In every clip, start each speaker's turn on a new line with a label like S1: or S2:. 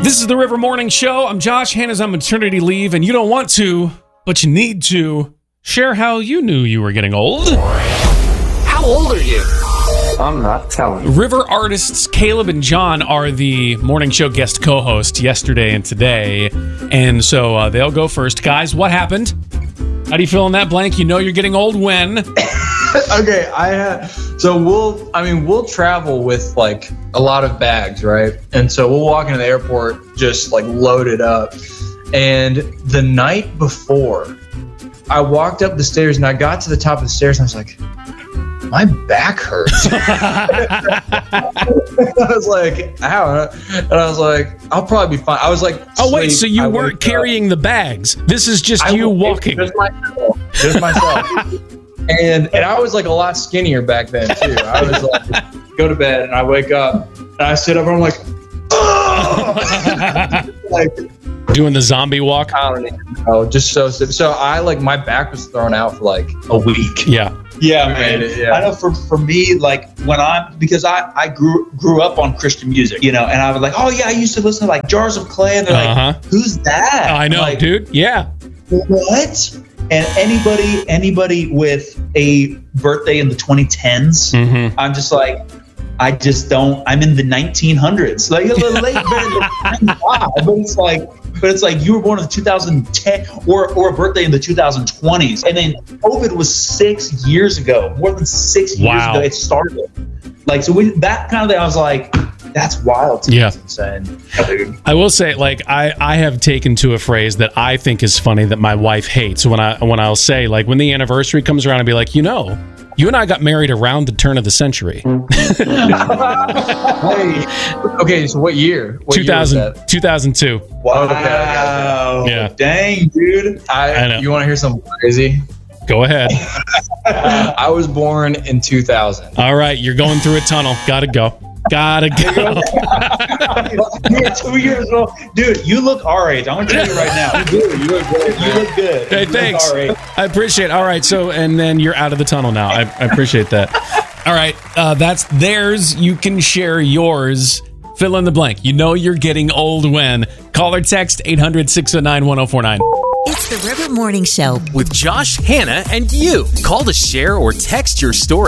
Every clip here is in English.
S1: This is the River Morning Show. I'm Josh. Hannah's on maternity leave, and you don't want to, but you need to share how you knew you were getting old.
S2: How old are you?
S3: I'm not telling.
S1: River artists Caleb and John are the morning show guest co-host yesterday and today, and so they'll go first. Guys, what happened? How do you fill in that blank? You know you're getting old when?
S4: Okay, we'll travel with like a lot of bags, right? And so we'll walk into the airport just like loaded up. And the night before, I walked up the stairs and I got to the top of the stairs and I was like, my back hurts. I was like, ow. And I was like, I'll probably be fine. I was like,
S1: oh, wait, so you weren't carrying the bags. This is just you walking.
S4: Just myself. And I was like a lot skinnier back then too. I was like, go to bed and I wake up and I sit up and I'm like, oh! Like
S1: doing the zombie walk.
S4: I don't know, just so I like my back was thrown out for like a week.
S1: Yeah.
S5: Yeah, man. I know for me, like because I grew up on Christian music, you know, and I was like, oh yeah, I used to listen to like Jars of Clay, and they're like, who's that?
S1: I know,
S5: like,
S1: dude. Yeah.
S5: What? And anybody with a birthday in the 2010s, I'm just like, I just don't. I'm in the 1900s, like a little late, but it's like you were born in the 2010 or a birthday in the 2020s, and then COVID was 6 years ago, more than 6 years ago it started. Like so, that kind of thing, I was like, that's wild to me.
S1: Yeah.
S5: It's insane.
S1: I will say, like, I have taken to a phrase that I think is funny that my wife hates. When I'll say, like, when the anniversary comes around, I'll be like, you know, you and I got married around the turn of the century.
S4: Okay, so what year?
S1: 2002.
S5: Wow.
S1: Yeah.
S5: Dang, dude.
S4: I know. You want to hear something crazy?
S1: Go ahead.
S4: I was born in 2000.
S1: All right, you're going through a tunnel. Gotta go.
S5: You're 2 years old. Dude, you look our age. I'm going to tell you right now. You do. You look good. You look good.
S1: Hey, thanks. I appreciate it. All right, so, and then you're out of the tunnel now. I appreciate that. All right, that's theirs. You can share yours. Fill in the blank. You know you're getting old when. Call or text 800-609-1049.
S6: It's the River Morning Show
S2: with Josh, Hannah, and you. Call to share or text your story.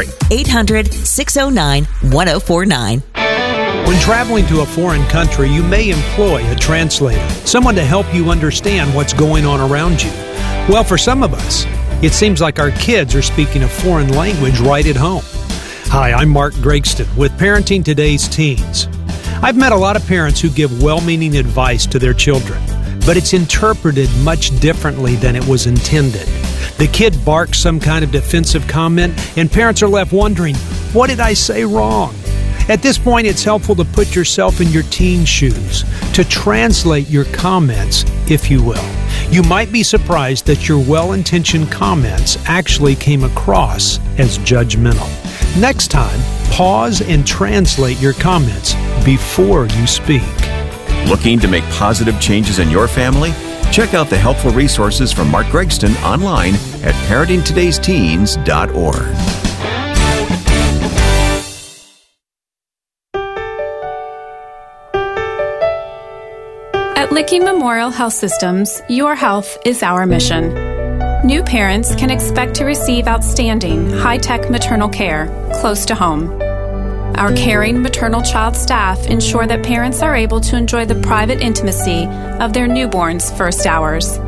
S6: 800-609-1049.
S7: When traveling to a foreign country, you may employ a translator, someone to help you understand what's going on around you. Well, for some of us, it seems like our kids are speaking a foreign language right at home. Hi, I'm Mark Gregston with Parenting Today's Teens. I've met a lot of parents who give well-meaning advice to their children, but it's interpreted much differently than it was intended. The kid barks some kind of defensive comment, and parents are left wondering, what did I say wrong? At this point, it's helpful to put yourself in your teen's shoes, to translate your comments, if you will. You might be surprised that your well-intentioned comments actually came across as judgmental. Next time, pause and translate your comments before you speak.
S8: Looking to make positive changes in your family? Check out the helpful resources from Mark Gregston online at parentingtodaysteens.org.
S9: At Licking Memorial Health Systems, your health is our mission. New parents can expect to receive outstanding, high-tech maternal care close to home. Our caring maternal child staff ensure that parents are able to enjoy the private intimacy of their newborn's first hours.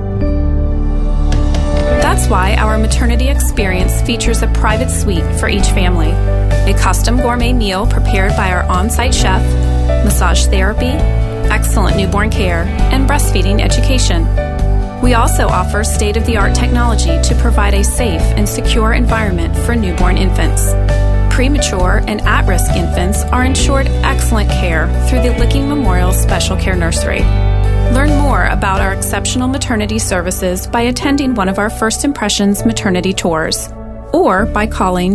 S9: That's why our maternity experience features a private suite for each family, a custom gourmet meal prepared by our on-site chef, massage therapy, excellent newborn care, and breastfeeding education. We also offer state-of-the-art technology to provide a safe and secure environment for newborn infants. Premature and at-risk infants are ensured excellent care through the Licking Memorial Special Care Nursery. Learn more about our exceptional maternity services by attending one of our First Impressions maternity tours or by calling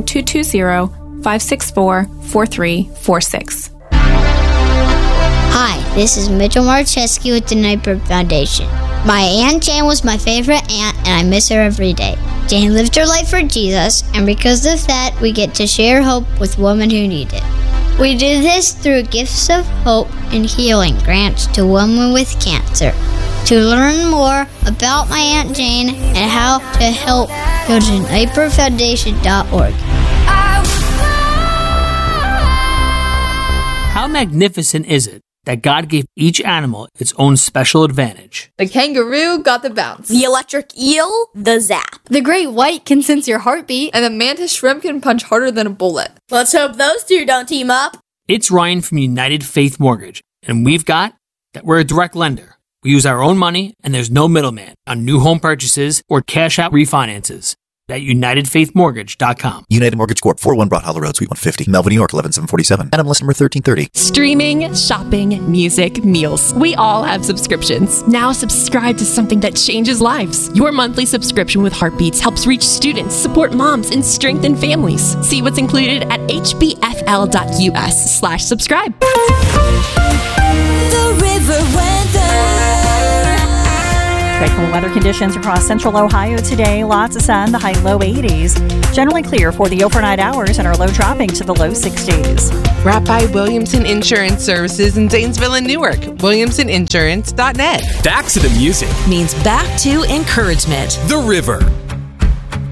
S9: 220-564-4346.
S10: Hi, this is Mitchell Marcheski with the Nightbird Foundation. My Aunt Jane was my favorite aunt, and I miss her every day. Jane lived her life for Jesus, and because of that, we get to share hope with women who need it. We do this through gifts of hope and healing grants to women with cancer. To learn more about my Aunt Jane and how to help, go to NiperFoundation.org.
S11: How magnificent is it that God gave each animal its own special advantage?
S12: The kangaroo got the bounce.
S13: The electric eel, the zap.
S12: The great white can sense your heartbeat. And the mantis shrimp can punch harder than a bullet.
S13: Let's hope those two don't team up.
S11: It's Ryan from United Faith Mortgage, and we've got that we're a direct lender. We use our own money, and there's no middleman on new home purchases or cash-out refinances. At UnitedFaithMortgage.com.
S14: United Mortgage Corp. 401 Broad Hollow Road, Suite 150, Melville, New York, 11747. NMLS number 1330.
S15: Streaming, shopping, music, meals. We all have subscriptions. Now subscribe to something that changes lives. Your monthly subscription with Heartbeats helps reach students, support moms, and strengthen families. See what's included at hbfl.us/subscribe.
S16: The River Weather. Cool weather conditions across central Ohio today. Lots of sun, the high low 80s. Generally clear for the overnight hours and our low dropping to the low 60s.
S17: Brought by Williamson Insurance Services in Zanesville and Newark. WilliamsonInsurance.net.
S2: Back to the music
S18: means back to encouragement.
S2: The River.